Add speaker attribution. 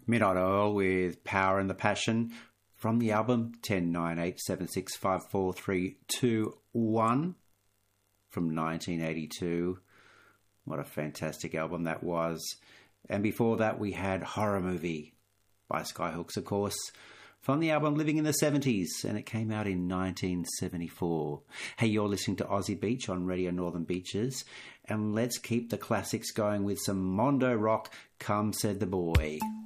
Speaker 1: Midnight Oil with Power and the Passion from the album 109876543221 from 1982. What a fantastic album that was. And before that we had Horror Movie by Skyhooks, of course, from the album Living in the 70s, and it came out in 1974. Hey, you're listening to Aussie Beach on Radio Northern Beaches, and let's keep the classics going with some Mondo Rock, Come Said the Boy.